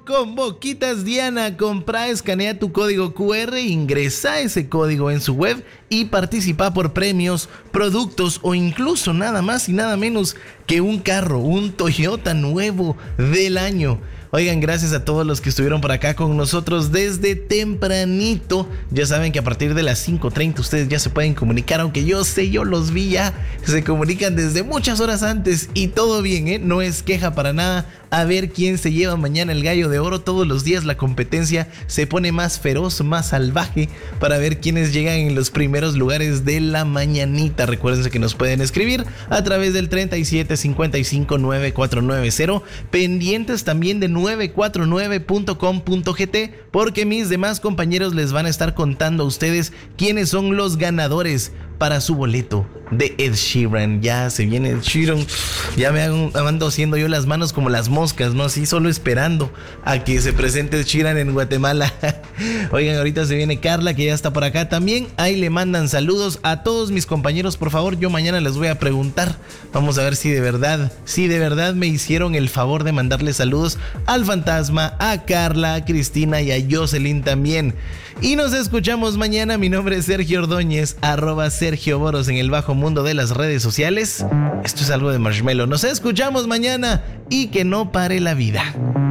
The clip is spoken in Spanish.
con Boquitas Diana. Compra, escanea tu código QR, ingresa ese código en su web y participa por premios, productos o incluso nada más y nada menos que un carro, un Toyota nuevo del año. Oigan, gracias a todos los que estuvieron por acá con nosotros desde tempranito. Ya saben que a partir de las 5:30 ustedes ya se pueden comunicar, aunque yo sé, yo los vi ya. Se comunican desde muchas horas antes y todo bien, ¿eh? No es queja para nada. A ver quién se lleva mañana el gallo de oro. Todos los días la competencia se pone más feroz, más salvaje para ver quiénes llegan en los primeros lugares de la mañanita. Recuérdense que nos pueden escribir a través del 37559490. Pendientes también de 949.com.gt, porque mis demás compañeros les van a estar contando a ustedes quiénes son los ganadores para su boleto de Ed Sheeran. Ya se viene Ed Sheeran. Ya me ando haciendo yo las manos como las moscas, ¿no? Así solo esperando a que se presente Ed Sheeran en Guatemala. Oigan, ahorita se viene Carla, que ya está por acá también. Ahí le mandan saludos a todos mis compañeros, por favor. Yo mañana les voy a preguntar. Vamos a ver si de verdad me hicieron el favor de mandarle saludos al Fantasma, a Carla, a Cristina y a Jocelyn también. Y nos escuchamos mañana. Mi nombre es Sergio Ordóñez, @Sergio Boros en el bajo mundo de las redes sociales. Esto es algo de Marshmello. Nos escuchamos mañana y que no pare la vida.